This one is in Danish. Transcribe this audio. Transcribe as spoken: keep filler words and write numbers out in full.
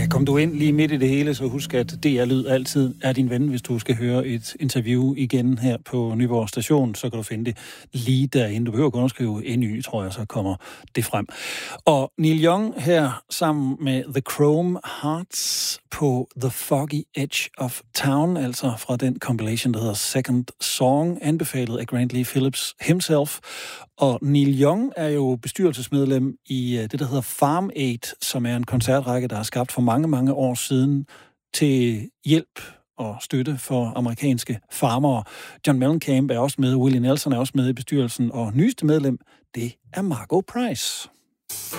Ja, kom du ind lige midt i det hele, så husk, at D R Lyd altid er din ven. Hvis du skal høre et interview igen her på Nyborg Station, så kan du finde det lige derinde. Du behøver kun at skrive N Y, tror jeg, så kommer det frem. Og Neil Young her sammen med The Chrome Hearts på The Foggy Edge of Town, altså fra den compilation, der hedder Second Song, anbefalet af Grant Lee Phillips himself. Og Neil Young er jo bestyrelsesmedlem i det, der hedder Farm Aid, som er en koncertrække, der er skabt for mange, mange år siden til hjælp og støtte for amerikanske farmere. John Mellencamp er også med, Willie Nelson er også med i bestyrelsen, og nyeste medlem, det er Margo Price.